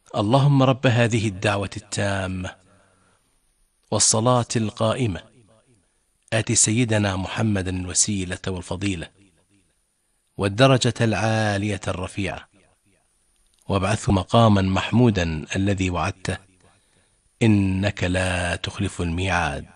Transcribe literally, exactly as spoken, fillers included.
اللهم رب هذه الدعوة التامة والصلاة القائمة آت سيدنا محمدا الوسيلة والفضيلة والدرجة العالية الرفيعة وابعثه مقاما محمودا الذي وعدته إنك لا تخلف الميعاد.